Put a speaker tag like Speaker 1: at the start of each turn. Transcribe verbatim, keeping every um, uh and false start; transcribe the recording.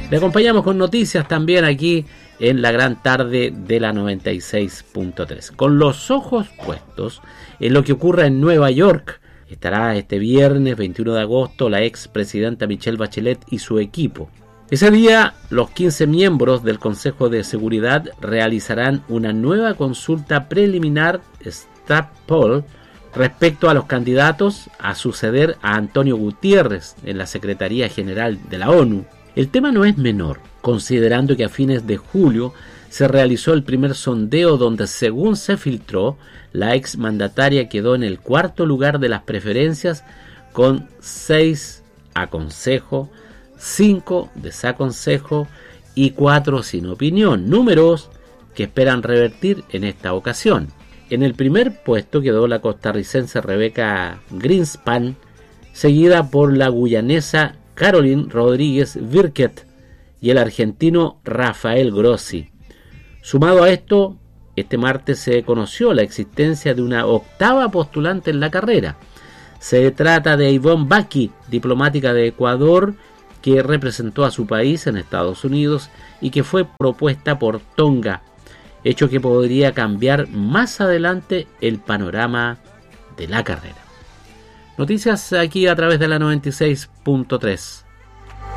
Speaker 1: Le acompañamos con noticias también aquí en la gran tarde de la noventa y seis punto tres. Con los ojos puestos en lo que ocurra en Nueva York, estará este viernes veintiuno de agosto la expresidenta Michelle Bachelet y su equipo. Ese día, los quince miembros del Consejo de Seguridad realizarán una nueva consulta preliminar straw poll respecto a los candidatos a suceder a Antonio Guterres en la Secretaría General de la ONU. El tema no es menor, considerando que a fines de julio se realizó el primer sondeo donde, según se filtró, la exmandataria quedó en el cuarto lugar de las preferencias con seis aconsejo, cinco desaconsejo y cuatro sin opinión, números que esperan revertir en esta ocasión. En el primer puesto quedó la costarricense Rebecca Greenspan, seguida por la guyanesa Caroline Rodríguez Birkett y el argentino Rafael Grossi. Sumado a esto, este martes se conoció la existencia de una octava postulante en la carrera. Se trata de Yvonne Baki, diplomática de Ecuador, que representó a su país en Estados Unidos y que fue propuesta por Tonga, hecho que podría cambiar más adelante el panorama de la carrera. Noticias aquí a través de la noventa y seis punto tres.